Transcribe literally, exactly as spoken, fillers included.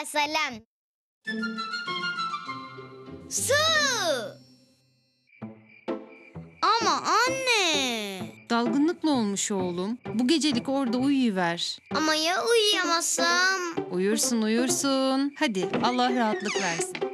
Selam. Su. Ama anne. Dalgınlık mı olmuş oğlum? Bu gecelik orada uyuyuver. Ama ya uyuyamazsam? Uyursun uyursun. Hadi Allah rahatlık versin.